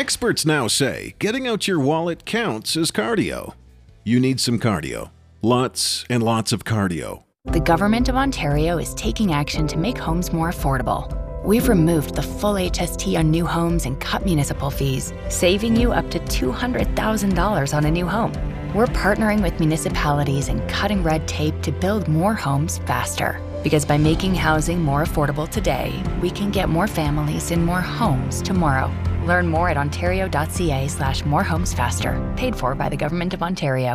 Experts now say getting out your wallet counts as cardio. You need some cardio. Lots and lots of cardio. The Government of Ontario is taking action to make homes more affordable. We've removed the full HST on new homes and cut municipal fees, saving you up to $200,000 on a new home. We're partnering with municipalities and cutting red tape to build more homes faster. Because by making housing more affordable today, we can get more families in more homes tomorrow. Learn more at ontario.ca/morehomesfaster. Paid for by the Government of Ontario.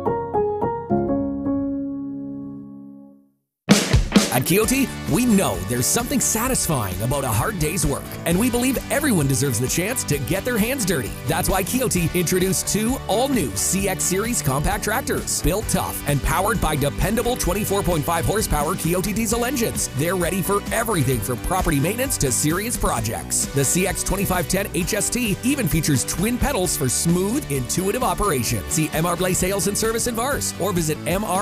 At Kioti, we know there's something satisfying about a hard day's work, and we believe everyone deserves the chance to get their hands dirty. That's why Kioti introduced 2 all-new CX Series compact tractors, built tough and powered by dependable 24.5 horsepower Kioti diesel engines. They're ready for everything from property maintenance to serious projects. The CX 2510 HST even features twin pedals for smooth, intuitive operation. See MR Blay Sales and Service in Vars or visit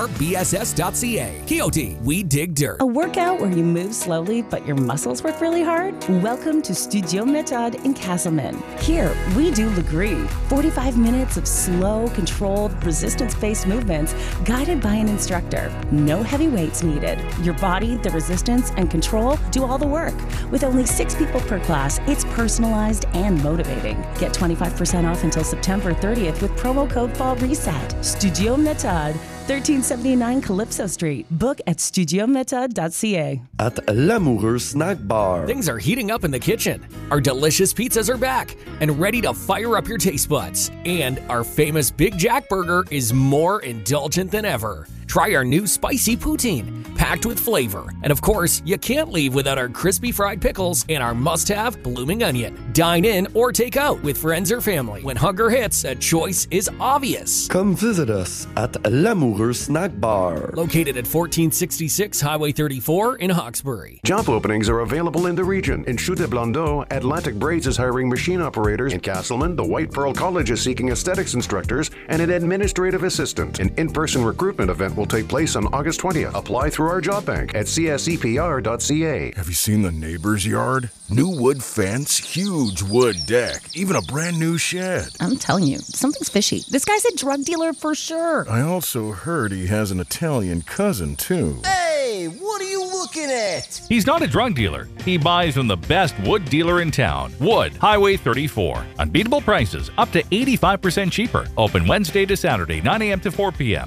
mrbss.ca. Kioti, we dig dirt. A workout where you move slowly but your muscles work really hard? Welcome to Studio Méthode in Castleman. Here, we do Legree, 45 minutes of slow, controlled, resistance-based movements guided by an instructor. No heavy weights needed. Your body, the resistance, and control do all the work. With only 6 people per class, it's personalized and motivating. Get 25% off until September 30th with promo code FALLRESET. Studio Méthode, 1379 Calypso Street. Book at studiométhode.ca. At L'Amoureux Snack Bar. Things are heating up in the kitchen. Our delicious pizzas are back and ready to fire up your taste buds. And our famous Big Jack Burger is more indulgent than ever. Try our new spicy poutine, packed with flavor. And of course, you can't leave without our crispy fried pickles and our must-have blooming onion. Dine in or take out with friends or family. When hunger hits, a choice is obvious. Come visit us at L'Amoureux Snack Bar. Located at 1466 Highway 34 in Hawkesbury. Job openings are available in the region. In Chute-Blondeau, Atlantic Braids is hiring machine operators. In Castleman, the White Pearl College is seeking aesthetics instructors and an administrative assistant. An in-person recruitment event will take place on August 20th. Apply through our job bank at csepr.ca. Have you seen the neighbor's yard? New wood fence, huge wood deck, even a brand new shed. I'm telling you, something's fishy. This guy's a drug dealer for sure. I also heard he has an Italian cousin, too. Hey, what are you looking at? He's not a drug dealer. He buys from the best wood dealer in town. Wood, Highway 34. Unbeatable prices, up to 85% cheaper. Open Wednesday to Saturday, 9 a.m. to 4 p.m.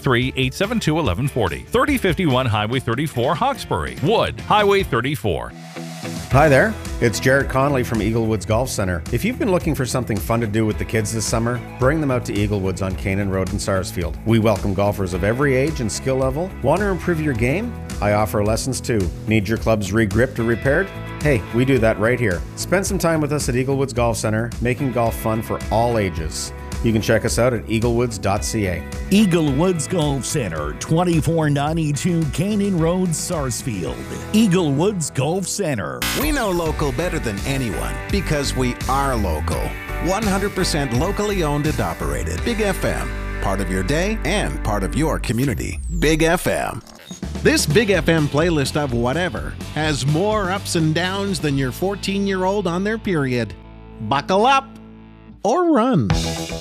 613-872-1140. 3051 Highway 34, Hawkesbury. Wood, Highway 34. Hi there, it's Jared Connolly from Eaglewoods Golf Center. If you've been looking for something fun to do with the kids this summer, bring them out to Eaglewoods on Canaan Road in Sarsfield. We welcome golfers of every age and skill level. Want to improve your game? I offer lessons too. Need your clubs re-gripped or repaired? Hey, we do that right here. Spend some time with us at Eaglewoods Golf Center, making golf fun for all ages. You can check us out at eaglewoods.ca. Eaglewoods Golf Center, 2492 Canaan Road, Sarsfield. Eaglewoods Golf Center. We know local better than anyone because we are local. 100% locally owned and operated. Big FM, part of your day and part of your community. Big FM. This Big FM playlist of whatever has more ups and downs than your 14-year-old on their period. Buckle up or run.